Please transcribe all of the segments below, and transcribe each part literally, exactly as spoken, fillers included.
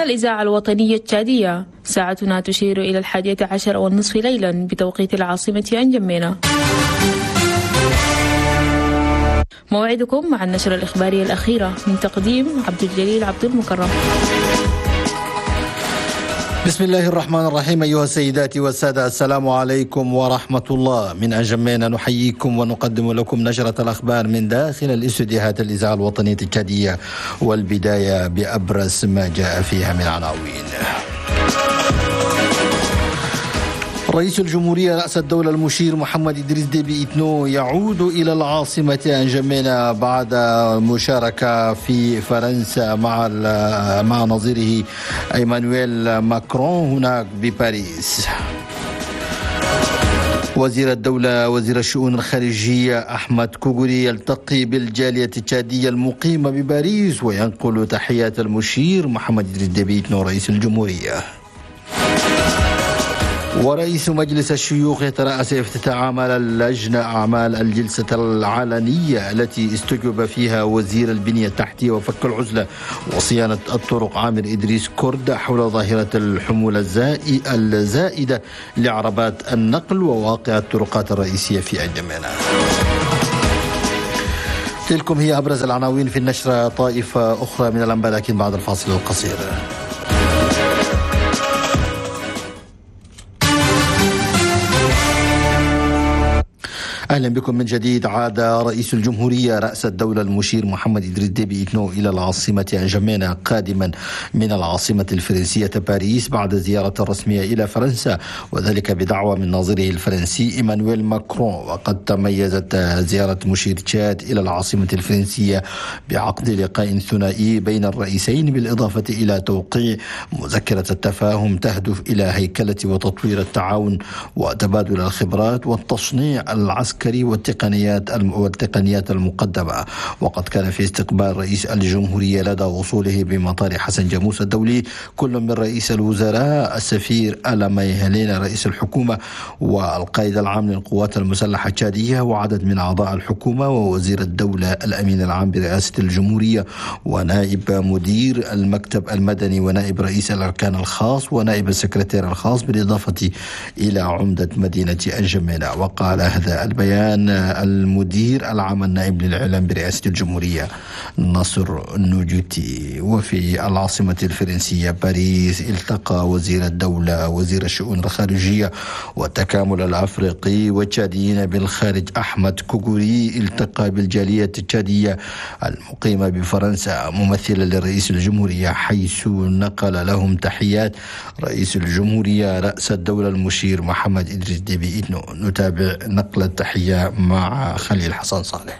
الإذاعة الوطنية التشادية، ساعتنا تشير إلى الحادية عشر والنصف ليلا بتوقيت العاصمة أنجمينا. موعدكم مع النشرة الإخبارية الأخيرة من تقديم عبد الجليل عبد المكرم. بسم الله الرحمن الرحيم. أيها السيدات والسادة، السلام عليكم ورحمة الله. من أنجمينا نحييكم ونقدم لكم نشرة الأخبار من داخل الاستوديوهات الإذاعة الوطنية التشادية، والبداية بأبرز ما جاء فيها من عناوين. رئيس الجمهورية رأس الدولة المشير محمد إدريس ديبي إتنو يعود إلى العاصمة أنجمينا بعد مشاركة في فرنسا مع مع نظيره إيمانويل ماكرون هناك بباريس. وزير الدولة وزير الشؤون الخارجية أحمد كوغوري يلتقي بالجالية التشادية المقيمة بباريس وينقل تحيات المشير محمد إدريس ديبي إتنو رئيس الجمهورية. ورئيس مجلس الشيوخ يترأس افتتاح أعمال اللجنة أعمال الجلسة العلنية التي استجوب فيها وزير البنية التحتية وفك العزلة وصيانة الطرق عامر إدريس كرد حول ظاهرة الحمولة الزائدة لعربات النقل وواقع الطرقات الرئيسية في أنجمينا. تلكم هي أبرز العناوين في النشرة. طائفة أخرى من الأنباء لكن بعد الفاصل القصير. أهلا بكم من جديد. عاد رئيس الجمهورية رأس الدولة المشير محمد إدريس ديبي إتنو إلى العاصمة أنجمينا قادما من العاصمة الفرنسية باريس بعد زيارة رسمية إلى فرنسا، وذلك بدعوة من ناظره الفرنسي إيمانويل ماكرون. وقد تميزت زيارة مشير تشاد إلى العاصمة الفرنسية بعقد لقاء ثنائي بين الرئيسين بالإضافة إلى توقيع مذكرة التفاهم تهدف إلى هيكلة وتطوير التعاون وتبادل الخبرات والتصنيع العسكري والتقنيات والتقنيات المقدمة. وقد كان في استقبال رئيس الجمهورية لدى وصوله بمطار حسن جاموس الدولي كل من رئيس الوزراء السفير ألامي هيلينا رئيس الحكومة والقائد العام للقوات المسلحة التشادية وعدد من أعضاء الحكومة ووزير الدولة الأمين العام برئاسة الجمهورية ونائب مدير المكتب المدني ونائب رئيس الأركان الخاص ونائب السكرتير الخاص بالإضافة إلى عمدة مدينة أنجمينا. وقال هذا البيان المدير العام النائب للإعلام برئاسة الجمهورية ناصر النوجوتي. وفي العاصمة الفرنسية باريس التقى وزير الدولة وزير الشؤون الخارجية والتكامل الأفريقي والتشاديين بالخارج أحمد كوغوري التقى بالجالية التشادية المقيمة بفرنسا ممثلا لرئيس الجمهورية، حيث نقل لهم تحيات رئيس الجمهورية رأس الدولة المشير محمد إدريس ديبي إتنو. نتابع نقل التحية مع خليل حسن صالح.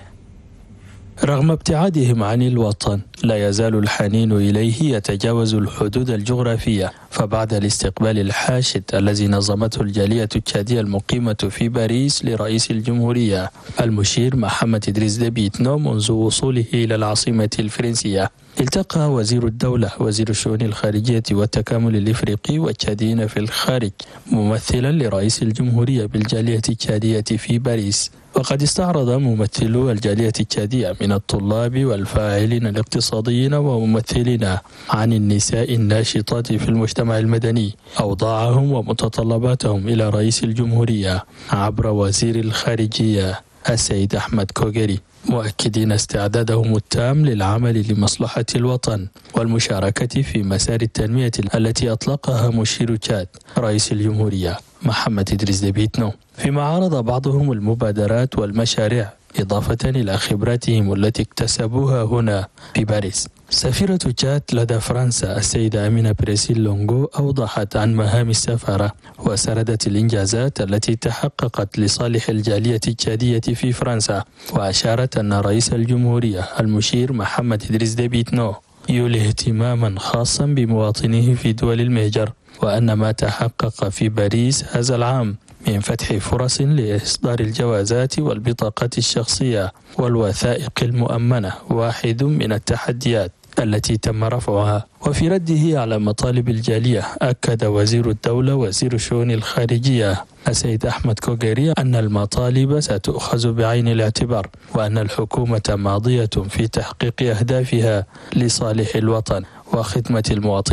رغم ابتعادهم عن الوطن لا يزال الحنين إليه يتجاوز الحدود الجغرافية، فبعد الاستقبال الحاشد الذي نظمته الجالية التشادية المقيمة في باريس لرئيس الجمهورية المشير محمد إدريس ديبي إتنو منذ وصوله إلى العاصمة الفرنسية، التقى وزير الدولة وزير الشؤون الخارجية والتكامل الإفريقي والتشاديين في الخارج ممثلا لرئيس الجمهورية بالجالية التشادية في باريس. وقد استعرض ممثلو الجالية التشادية من الطلاب والفاعلين الاقتصاديين وممثلين عن النساء الناشطات في المجتمع المدني أوضاعهم ومتطلباتهم إلى رئيس الجمهورية عبر وزير الخارجية السيد أحمد كوغوري، مؤكدين استعدادهم التام للعمل لمصلحة الوطن والمشاركة في مسار التنمية التي أطلقها مشير تشاد رئيس الجمهورية محمد إدريس ديبي إتنو، فيما عرض بعضهم المبادرات والمشاريع إضافة إلى خبراتهم التي اكتسبوها هنا في باريس. سفيرة تشاد لدى فرنسا السيدة أمينة بريسيل لونغو أوضحت عن مهام السفارة وسردت الإنجازات التي تحققت لصالح الجالية التشادية في فرنسا، وأشارت أن رئيس الجمهورية المشير محمد إدريس ديبي إتنو يولي اهتماما خاصا بمواطنيه في دول المهجر، وأن ما تحقق في باريس هذا العام من فتح فرص لإصدار الجوازات والبطاقات الشخصية والوثائق المؤمنة واحد من التحديات التي تم رفعها. وفي رده على مطالب الجالية أكد وزير الدولة وزير الشؤون الخارجية السيد أحمد كوغوري أن المطالب ستؤخذ بعين الاعتبار، وأن الحكومة ماضية في تحقيق أهدافها لصالح الوطن وخدمة المواطنين.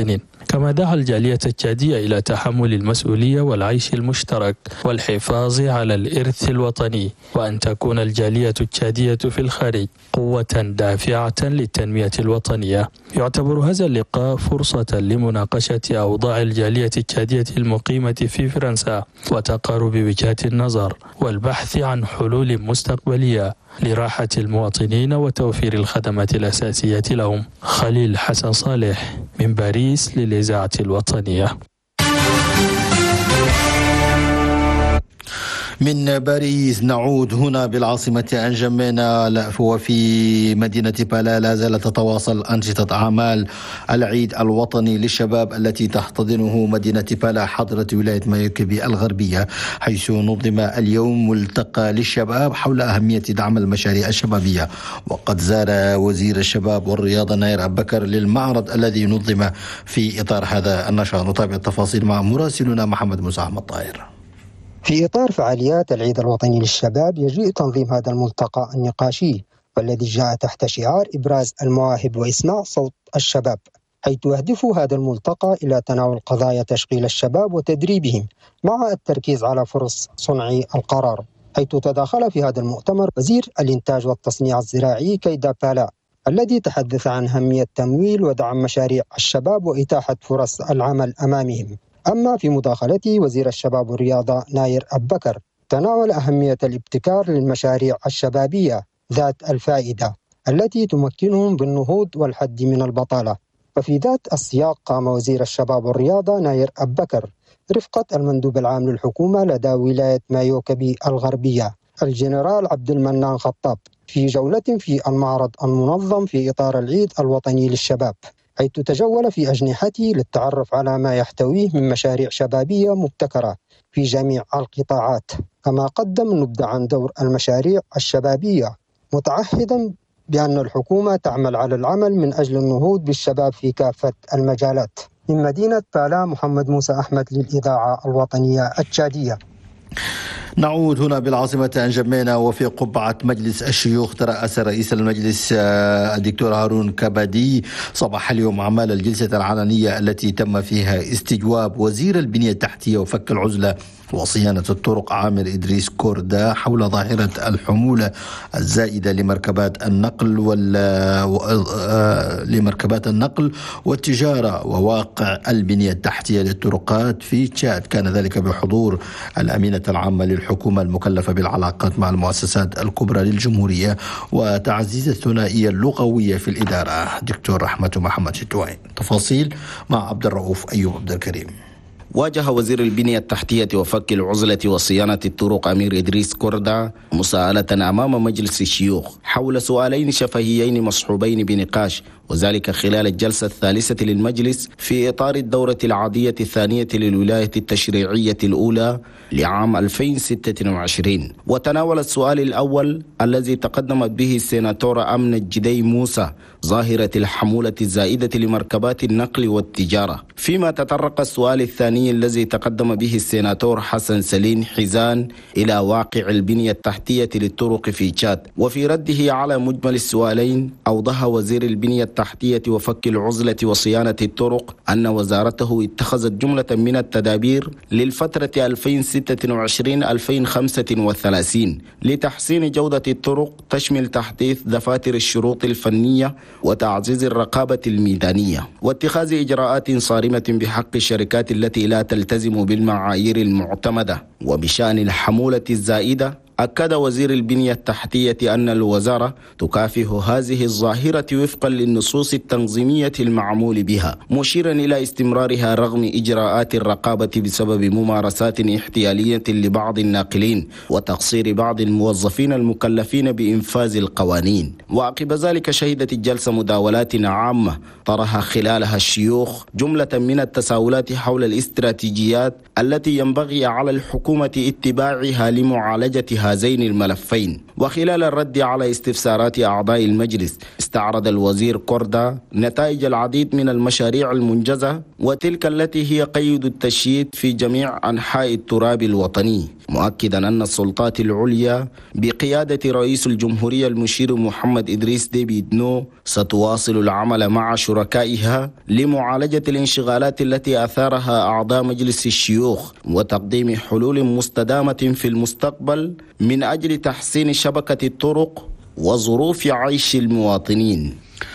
كما دعا الجالية التشادية إلى تحمل المسؤولية والعيش المشترك والحفاظ على الإرث الوطني، وأن تكون الجالية التشادية في الخارج قوة دافعة للتنمية الوطنية. يعتبر هذا اللقاء فرصة لمناقشة أوضاع الجالية التشادية المقيمة في فرنسا وتقارب وجهات النظر والبحث عن حلول مستقبلية لراحة المواطنين وتوفير الخدمات الأساسية لهم. خليل حسن صالح من باريس للإذاعة الوطنية. من باريس نعود هنا بالعاصمة أنجمينا، وفي مدينة بالا لا زالت تتواصل أنشطة أعمال العيد الوطني للشباب التي تحتضنه مدينة بالا حاضرة ولاية مايوكبي الغربية، حيث نظم اليوم ملتقى للشباب حول أهمية دعم المشاريع الشبابية. وقد زار وزير الشباب والرياضة ناير أبكر للمعرض الذي نظم في إطار هذا النشاط. نتابع التفاصيل مع مراسلنا محمد موسى أحمد طاهر. في إطار فعاليات العيد الوطني للشباب يجري تنظيم هذا الملتقى النقاشي، والذي جاء تحت شعار إبراز المواهب وإسماع صوت الشباب، حيث يهدف هذا الملتقى إلى تناول قضايا تشغيل الشباب وتدريبهم مع التركيز على فرص صنع القرار. حيث تداخل في هذا المؤتمر وزير الإنتاج والتصنيع الزراعي كيدا بالا، الذي تحدث عن أهمية تمويل ودعم مشاريع الشباب وإتاحة فرص العمل أمامهم. أما في مداخلته وزير الشباب والرياضة ناير أبكر تناول أهمية الابتكار للمشاريع الشبابية ذات الفائدة التي تمكنهم بالنهوض والحد من البطالة. وفي ذات السياق قام وزير الشباب والرياضة ناير أبكر رفقة المندوب العام للحكومة لدى ولاية مايوكبي الغربية الجنرال عبد المنان خطاب في جولة في المعرض المنظم في إطار العيد الوطني للشباب، حيث تجول في أجنحته للتعرف على ما يحتويه من مشاريع شبابية مبتكرة في جميع القطاعات. كما قدم نبذة عن دور المشاريع الشبابية، متعهدا بأن الحكومة تعمل على العمل من أجل النهوض بالشباب في كافة المجالات. من مدينة بالا محمد موسى أحمد للإذاعة الوطنية التشادية. نعود هنا بالعاصمة أنجمينا، وفي قبعة مجلس الشيوخ ترأس رئيس المجلس الدكتور هارون كبدي صباح اليوم أعمال الجلسة العلنية التي تم فيها استجواب وزير البنية التحتية وفك العزلة وصيانة الطرق عامر إدريس كوردا حول ظاهرة الحمولة الزائدة لمركبات النقل وال لمركبات النقل والتجارة وواقع البنية التحتية للطرقات في تشاد. كان ذلك بحضور الأمينة العامة للحكومة المكلفة بالعلاقات مع المؤسسات الكبرى للجمهورية وتعزيز الثنائية اللغوية في الإدارة دكتور رحمة محمد شتوائي. تفاصيل مع عبد الرؤوف أيوب عبد الكريم. واجه وزير البنية التحتية وفك العزلة وصيانة الطرق أمير إدريس كوردا مساءلة أمام مجلس الشيوخ حول سؤالين شفهيين مصحوبين بنقاش، وذلك خلال الجلسة الثالثة للمجلس في إطار الدورة العادية الثانية للولاية التشريعية الأولى لعام ألفين وستة وعشرين. وتناول السؤال الأول الذي تقدمت به السيناتورة أمنة جدي موسى ظاهرة الحمولة الزائدة لمركبات النقل والتجارة، فيما تطرق السؤال الثاني الذي تقدم به السيناتور حسن سليم حزان إلى واقع البنية التحتية للطرق في تشاد. وفي رده على مجمل السؤالين أوضح وزير البنية التحتية وفك العزلة وصيانة الطرق أن وزارته اتخذت جملة من التدابير للفترة ألفين وستة وعشرين ألفين وخمسة وثلاثين لتحسين جودة الطرق، تشمل تحديث دفاتر الشروط الفنية وتعزيز الرقابة الميدانية واتخاذ إجراءات صارمة بحق الشركات التي لا تلتزم بالمعايير المعتمدة. وبشأن الحمولة الزائدة أكد وزير البنية التحتية أن الوزارة تكافح هذه الظاهرة وفقا للنصوص التنظيمية المعمول بها، مشيرا إلى استمرارها رغم إجراءات الرقابة بسبب ممارسات احتيالية لبعض الناقلين وتقصير بعض الموظفين المكلفين بإنفاذ القوانين. وعقب ذلك شهدت الجلسة مداولات عامة طرح خلالها الشيوخ جملة من التساؤلات حول الاستراتيجيات التي ينبغي على الحكومة اتباعها لمعالجة هذين الملفين. وخلال الرد على استفسارات أعضاء المجلس استعرض الوزير كوردا نتائج العديد من المشاريع المنجزة وتلك التي هي قيد التشييد في جميع أنحاء التراب الوطني، مؤكدا أن السلطات العليا بقيادة رئيس الجمهورية المشير محمد إدريس ديبي إتنو ستواصل العمل مع شركائها لمعالجة الانشغالات التي أثارها أعضاء مجلس الشيوخ وتقديم حلول مستدامة في المستقبل من أجل تحسين شبكة الطرق وظروف عيش المواطنين.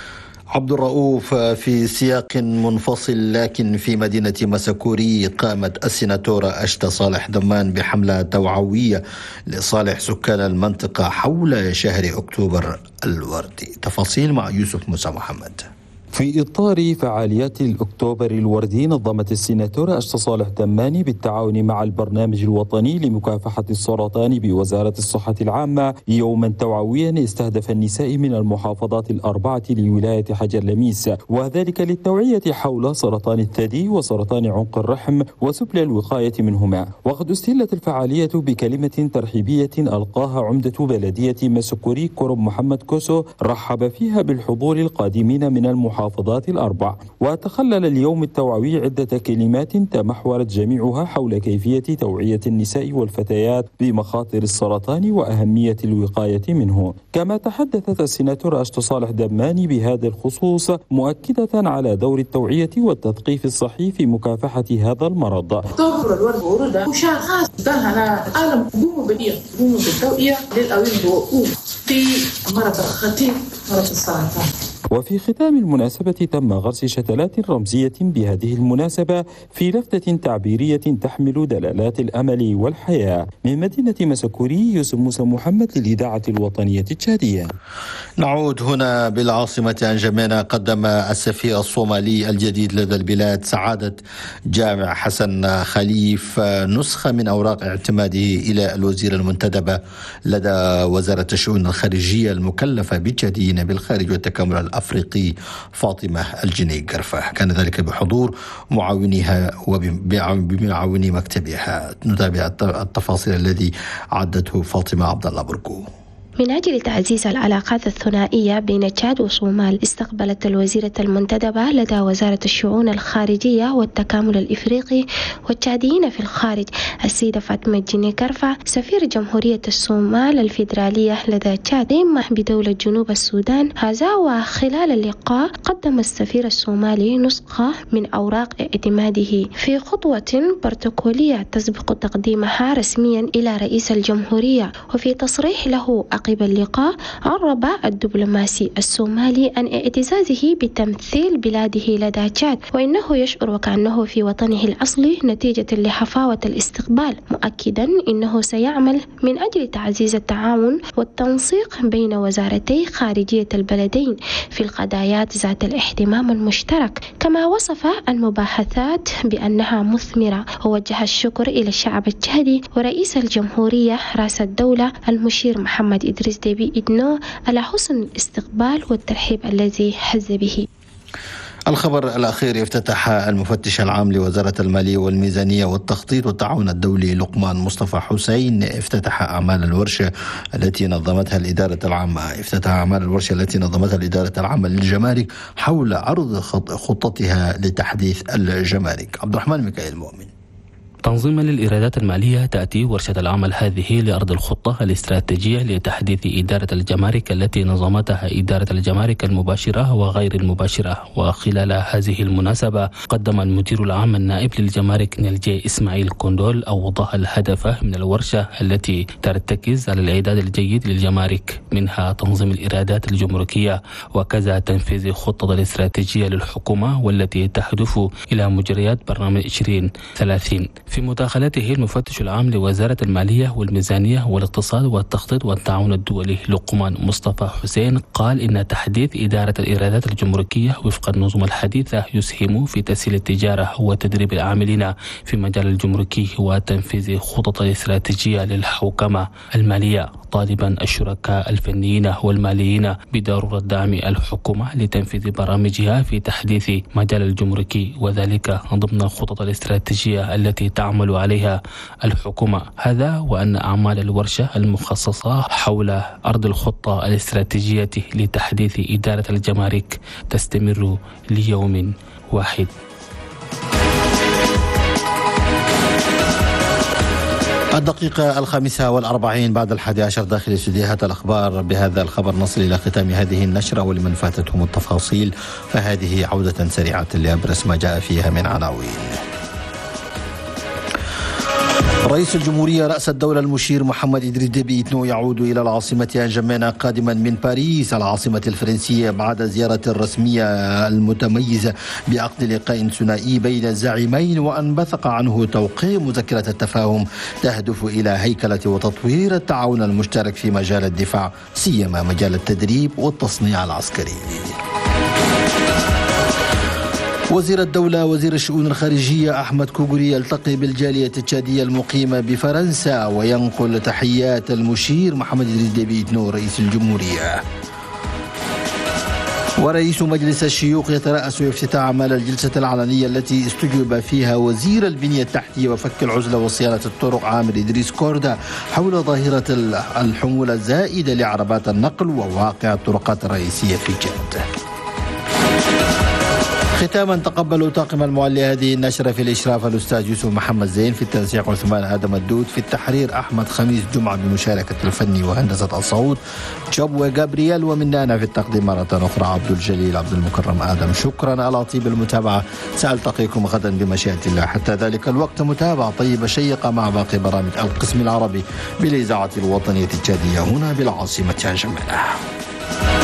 عبد الرؤوف، في سياق منفصل لكن في مدينة مسكوري قامت السيناتورة أشتا صالح دمان بحملة توعوية لصالح سكان المنطقة حول شهر أكتوبر الوردي. تفاصيل مع يوسف موسى محمد. في إطار فعاليات الأكتوبر الوردي نظمت السيناتورة أشتا صالح دماني بالتعاون مع البرنامج الوطني لمكافحة السرطان بوزارة الصحة العامة يوما توعويا استهدف النساء من المحافظات الأربعة لولاية حجر لميس، وذلك للتوعية حول سرطان الثدي وسرطان عنق الرحم وسبل الوقاية منهما. وقد استهلت الفعالية بكلمة ترحيبية ألقاها عمدة بلدية مسكوري كرم محمد كوسو رحب فيها بالحضور القادمين من المحافظات المحافظات الأربع. وتخلل اليوم التوعوي عدة كلمات تمحورت جميعها حول كيفية توعية النساء والفتيات بمخاطر السرطان وأهمية الوقاية منه. كما تحدثت السيناتورة أشتا صالح دماني بهذا الخصوص مؤكدة على دور التوعية والتثقيف الصحي في مكافحة هذا المرض. أكتوبر الورد وردة وشهر خاص دهنا عالم قوموا بديع قوموا بالتوعية للأوين بوقوم في مرض الخطير مرض السرطان. وفي ختام المناسبة تم غرس شتلات رمزية بهذه المناسبة في لفتة تعبيرية تحمل دلالات الأمل والحياة. من مدينة مسكوري يوسف موسى محمد للإذاعة الوطنية التشادية. نعود هنا بالعاصمة أنجمينا. قدم السفير الصومالي الجديد لدى البلاد سعادة جامع حسن خليف نسخة من أوراق اعتماده إلى الوزير المنتدبة لدى وزارة الشؤون الخارجية المكلفة بالتشاديين بالخارج والتكامل الأفريقي فاطمة الجني قرفة. كان ذلك بحضور معاونيها وبمعاوني مكتبها. نتابع التفاصيل الذي عدته فاطمة عبد الله بركو. من أجل تعزيز العلاقات الثنائية بين تشاد وصومال استقبلت الوزيرة المنتدبة لدى وزارة الشؤون الخارجية والتكامل الإفريقي والتشاديين في الخارج السيدة فاطمة الجني قرفة سفير جمهورية الصومال الفيدرالية لدى تشاد قمة بدولة جنوب السودان. هذا وخلال اللقاء قدم السفير الصومالي نسخة من أوراق اعتماده في خطوة بروتوكولية تسبق تقديمها رسميا إلى رئيس الجمهورية. وفي تصريح له عقب اللقاء عرب الدبلوماسي الصومالي عن اعتزازه بتمثيل بلاده لدى تشاد وإنه يشعر وكأنه في وطنه الأصلي نتيجة لحفاوة الاستقبال، مؤكدا إنه سيعمل من أجل تعزيز التعاون والتنسيق بين وزارتي خارجية البلدين في القضايا ذات الاهتمام المشترك. كما وصف المباحثات بأنها مثمرة ووجه الشكر إلى الشعب التشادي ورئيس الجمهورية رئيس الدولة المشير محمد إدريس ديبي إتنو على حسن الاستقبال والترحيب الذي حز به. الخبر الأخير: افتتح المفتش العام لوزارة المالية والميزانية والتخطيط والتعاون الدولي لقمان مصطفى حسين افتتح أعمال الورشة التي نظمتها الإدارة العامة افتتح أعمال الورشة التي نظمتها الإدارة العامة للجمارك حول عرض خطتها لتحديث الجمارك. عبد الرحمن ميكائيل مؤمن. تنظيما للإيرادات المالية تأتي ورشة العمل هذه لأرض الخطة الاستراتيجية لتحديث إدارة الجمارك التي نظمتها إدارة الجمارك المباشرة وغير المباشرة. وخلال هذه المناسبة قدم المدير العام النائب للجمارك نيلجي إسماعيل كوندول أوضح الهدف من الورشة التي ترتكز على الإعداد الجيد للجمارك، منها تنظيم الإيرادات الجمركية وكذا تنفيذ خطة الاستراتيجية للحكومة والتي تهدف إلى مجريات برنامج عشرين ثلاثين. في مداخلته المفتش العام لوزارة المالية والميزانية والاقتصاد والتخطيط والتعاون الدولي لقمان مصطفى حسين قال إن تحديث إدارة الإيرادات الجمركية وفق النظم الحديثة يسهم في تسهيل التجارة وتدريب العاملين في مجال الجمركي وتنفيذ خطط الاستراتيجية للحوكمة المالية، طالبا الشركاء الفنيين والماليين بضرورة دعم الحكومة لتنفيذ برامجها في تحديث مجال الجمركي، وذلك ضمن الخطط الاستراتيجية التي تعمل عليها الحكومة. هذا وأن أعمال الورشة المخصصة حول أرض الخطة الاستراتيجية لتحديث إدارة الجمارك تستمر ليوم واحد. الدقيقة الخامسة والأربعين بعد الحادي عشر داخل استديوهات الأخبار. بهذا الخبر نصل إلى ختام هذه النشرة، ولمن فاتتهم التفاصيل فهذه عودة سريعة لأبرز ما جاء فيها من عناوين. رئيس الجمهورية رأس الدولة المشير محمد إدريس ديبي إتنو يعود إلى العاصمة أنجمينا قادما من باريس العاصمة الفرنسية بعد زيارة رسمية المتميزة بعقد لقاء ثنائي بين الزعيمين، وأن بثق عنه توقيع مذكرة التفاهم تهدف إلى هيكلة وتطوير التعاون المشترك في مجال الدفاع، سيما مجال التدريب والتصنيع العسكري. وزير الدولة وزير الشؤون الخارجية أحمد كوغوري يلتقي بالجالية التشادية المقيمة بفرنسا وينقل تحيات المشير محمد إدريس ديبي إتنو رئيس الجمهورية. ورئيس مجلس الشيوخ يترأس افتتاح أعمال الجلسة العلنية التي استجوب فيها وزير البنية التحتية وفك العزلة وصيانة الطرق عامر إدريس كوردا حول ظاهرة الحمولة الزائدة لعربات النقل وواقع الطرقات الرئيسية في جدة. ختاما تقبلوا طاقم المعلي هذه النشرة في الإشراف الأستاذ يوسف محمد زين، في التنسيق عثمان آدم الدود، في التحرير أحمد خميس جمعة بمشاركة الفني وهندسة الصوت جبوة جابرييل، ومن أنا في التقديم مرة أخرى عبد الجليل عبد المكرم آدم. شكرا على طيب المتابعة، سألتقيكم غدا بمشيئة الله. حتى ذلك الوقت متابعة طيبة شيقة مع باقي برامج القسم العربي بالإذاعة الوطنية التشادية هنا بالعاصمة أنجمينا.